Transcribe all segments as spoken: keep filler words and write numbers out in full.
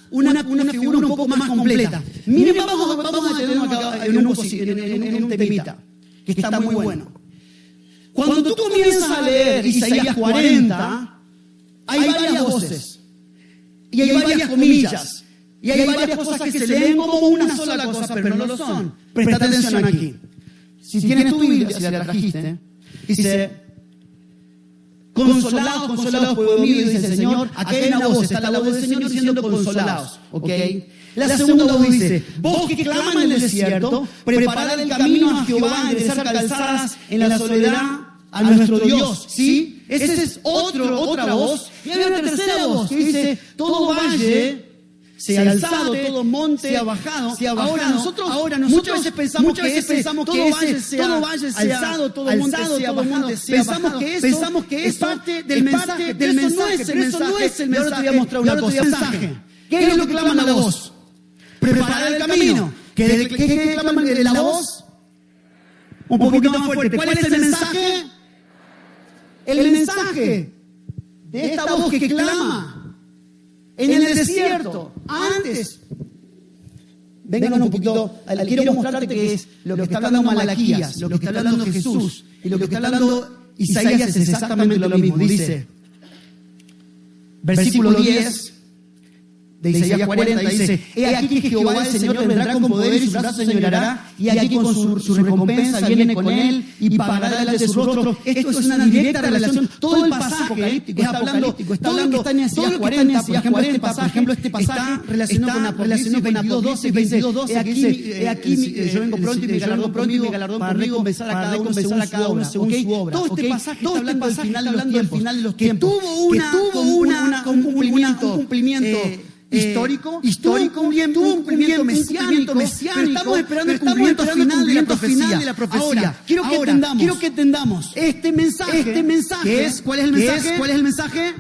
una, una figura un poco más completa. Miren, vamos, vamos a tenernos acá en un, en, en, en un temita, que está muy bueno. Cuando tú comienzas a leer Isaías cuarenta, hay varias voces, y hay varias comillas, y hay varias cosas que se leen como una sola cosa, pero no lo son. Presta atención aquí. Si tienes tu Biblia, si la trajiste, dice: consolados, consolados, pueblo mío, dice el Señor. Aquí hay una voz, está la voz del Señor diciendo consolados, ¿ok? La segunda voz dice: vos que clama en el desierto, preparad el camino a Jehová, enderezar calzadas en la soledad a nuestro Dios, ¿sí? Esa es otro, otra voz. Y hay una tercera voz que dice: todo valle se ha alzado, todo monte se ha bajado. Se ha bajado. Ahora nosotros, ahora nosotros muchas veces pensamos muchas veces que pensamos todo que valle se todo valle se ha alzado, todo monte se ha bajado. Pensamos que eso pensamos que es parte del mensaje, del mensaje, pero eso no es el mensaje. Ahora te voy a mostrar una cosa. Mensaje. ¿Qué es lo que clama la voz? Preparar el camino. ¿Qué qué clama la voz? Un poquito más fuerte. ¿Cuál es el mensaje? El mensaje de esta voz que clama en el desierto, antes. Vengan un poquito, quiero mostrarte que es lo que está hablando Malaquías, lo que está hablando Jesús y lo que está hablando Isaías es exactamente lo mismo. Dice, versículo diez de Isaías cuarenta, dice: he aquí que Jehová el Señor vendrá con poder y su brazo señoreará, y aquí con su, su recompensa viene con él y pagará delante de su rostro. Esto es una directa relación. Todo el pasaje está hablando, está hablando, todo lo que está en Isaías cuarenta, por ejemplo, este pasaje está relacionado con Apocalipsis veintidós doce, veintidós doce, que dice: he aquí yo vengo pronto y mi galardón pronto y mi galardón para recompensar a cada uno según su obra. Todo este pasaje está hablando del final de los tiempos, que tuvo un cumplimiento histórico, histórico, un cumplimiento mesiánico, pero estamos esperando el cumplimiento final de la profecía. De la profecía. Ahora, quiero que Ahora, entendamos, quiero que entendamos este mensaje, este mensaje, ¿qué es? ¿Cuál es el mensaje? ¿Cuál es el mensaje?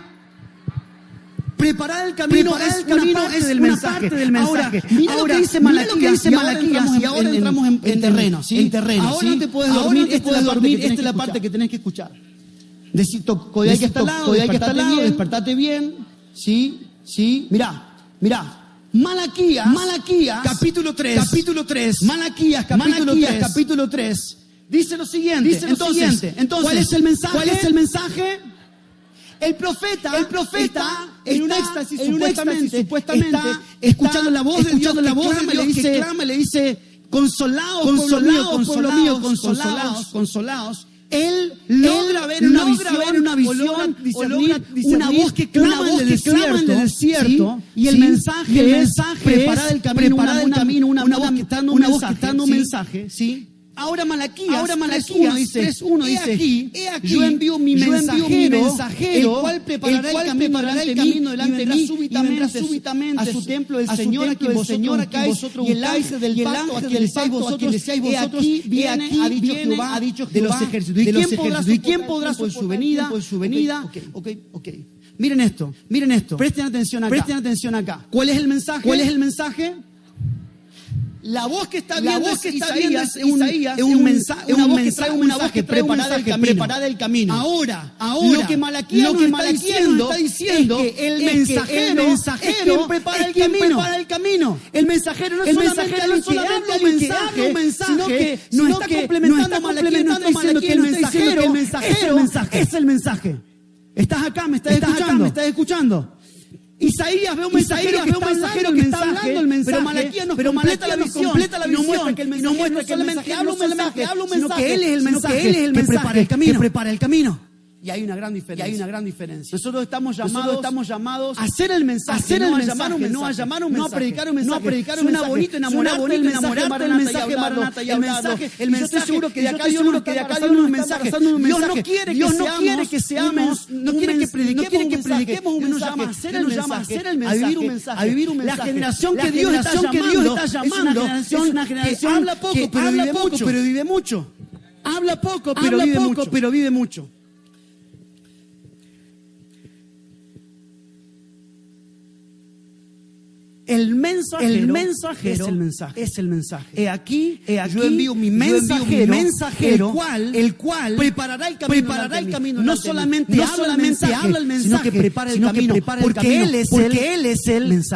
Preparar el camino Preparar es el camino una parte es del mensaje. Parte del mensaje. Ahora, mira ahora, lo que dice Malaquías, y ahora entramos, y ahora entramos en, en, en terreno, ¿sí? En terreno, ahora ¿sí? te puedes dormir, te puedes dormir, esta es la parte que tenés que escuchar. Decito, Codai que está al lado, Codai que está al lado, despertate bien, ¿sí? ¿Sí? Mirá. Mirá, Malaquías, Malaquías, capítulo tres, capítulo tres, Malaquías, capítulo Malaquías, tres, capítulo tres, dice lo siguiente, dice lo entonces, siguiente, entonces, ¿cuál es el mensaje? ¿Cuál es el mensaje? El profeta, el profeta está en un éxtasis, en un éxtasis, supuestamente, está escuchando la voz de Dios, la voz de Dios que clama, le dice: consolados, consolados, pueblo mío, consolados, consolados. Él logra ver una logra visión, ver una visión, o logra discernir una voz que clama en el desierto, en el desierto, ¿sí? Y el mensaje, y el mensaje es preparar el camino, preparar el camino, una, una voz que está dando un mensaje, dando un mensaje, ¿sí? Ahora Malaquías, ahora Malaquías tres uno dice: he aquí, he aquí, yo envío mi mensajero, mi mensajero, el cual preparará el, cual el, camino, preparará el camino delante de mí, súbitamente, súbitamente a su templo el Señor, a quien vosotros buscáis, y el ángel del pacto a quien deseáis vosotros, vosotros viene, ha dicho Jehová, ha dicho de los ejércitos. ¿Y quién podrá por su venida? Por su venida. Okay, okay, okay. Miren esto, miren esto. Presten atención acá. Presten atención acá. ¿Cuál es el mensaje? ¿Cuál es el mensaje? La voz que está viendo, la voz que está Isaías, viendo es un, Isaías, es un mensaje, una voz que trae un mensaje, preparada el camino, preparada el camino. Ahora, ahora, lo que Malaquías lo que está, diciendo, está diciendo es que el mensajero, el mensajero es quien prepara el camino. Prepara el camino. El mensajero no es solamente el que habla un mensaje, mensaje, sino que no está complementando a Malaquías, no está diciendo que el mensajero, el mensajero es el mensaje. Estás acá, me estás escuchando, me estás escuchando. Isaías ve un mensajero, ve un mensajero que está hablando el mensaje, pero Malaquías nos pero completa, la visión, completa la visión, no muestra que el mensajero no muestra que el mensajero habla un mensaje, habla un mensaje, sino que él es el mensaje, él es el mensaje que prepara el camino, que prepara el camino. Y hay una gran diferencia. Y hay una gran diferencia. Nosotros estamos llamados, Nosotros estamos llamados a hacer el mensaje, hacer el no, mensaje, a llamar un mensaje, no a llamar un mensaje, no a predicar un mensaje, no a predicar un mensaje. Suena bonito enamorarte, bonito enamorarte del mensaje, Maranata, y el mensaje, el mensaje. Yo estoy seguro que de acá Dios no que de acá Dios un mensaje. Dios no quiere Dios no quiere que seamos, no quiere que prediquemos un mensaje. Nos llama a hacer el mensaje, a vivir un mensaje, a vivir un mensaje. La generación que Dios está llamando es una generación que habla poco, pero vive mucho, pero vive mucho. Habla poco, pero vive mucho, pero vive mucho. El mensajero, el mensajero es el mensaje. Es el mensaje. He aquí, he aquí yo envío mi mensajero, mensajero el, cual, el cual preparará el camino. Preparará el camino no solamente, no habla, solamente el mensaje, habla el mensaje, sino que prepara el camino. Prepara el porque camino, él es porque el, él es el mensaje.